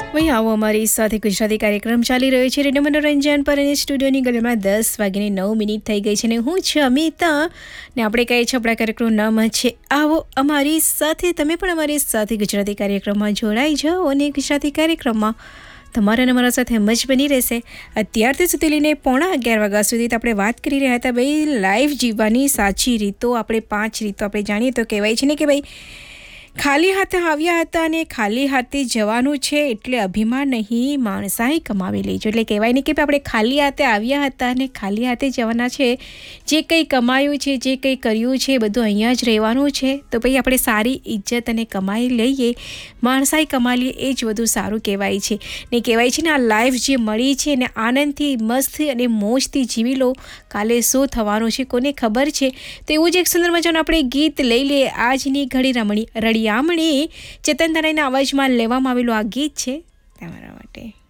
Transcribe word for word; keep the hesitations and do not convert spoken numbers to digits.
ભાઈ આવો અમારી સાથે ગુજરાતી કાર્યક્રમ ચાલી રહ્યો છે રેડિયો મનોરંજન પર અને સ્ટુડિયોની ગલીમાં દસ વાગીને નવ મિનિટ થઈ ગઈ છે ને હું છું અમિતા ને આપણે કહીએ છીએ આપણા કાર્યક્રમ નામ છે આવો અમારી સાથે. તમે પણ અમારી સાથે ગુજરાતી કાર્યક્રમમાં જોડાઈ જાઓ અને ગુજરાતી કાર્યક્રમમાં તમારા અને મારા સાથે એમ જ બની રહેશે. અત્યારથી સુધી લઈને પોણા અગિયાર વાગ્યા સુધી આપણે વાત કરી રહ્યા હતા ભાઈ લાઈફ જીવવાની સાચી રીતો. આપણે પાંચ રીતો આપણે જાણીએ તો કહેવાય છે ને કે ભાઈ ખાલી હાથે આવ્યા હતા અને ખાલી હાથે જવાનું છે એટલે અભિમાન નહીં માણસાઈ કમાવી લેજો. એટલે કહેવાય નહીં કે આપણે ખાલી હાથે આવ્યા હતા અને ખાલી હાથે જવાના છે. જે કંઈ કમાયું છે જે કંઈ કર્યું છે બધું અહીંયા જ રહેવાનું છે. તો ભાઈ આપણે સારી ઇજ્જત અને કમાઈ લઈએ, માણસાઈ કમાઈ લઈએ એ જ વધુ સારું કહેવાય છે. ને કહેવાય છે ને આ લાઈફ જે મળી છે ને આનંદથી મસ્ત અને મોજથી જીવી લો. કાલે શું થવાનું છે કોને ખબર છે. તો એવું જ એક સુંદર મજાનું આપણે ગીત લઈ લઈએ. આજની ઘડી રમણી રડી આમણી ચેતન તારાઈના અવાજમાં લેવામાં આવેલું આ ગીત છે તમારા માટે.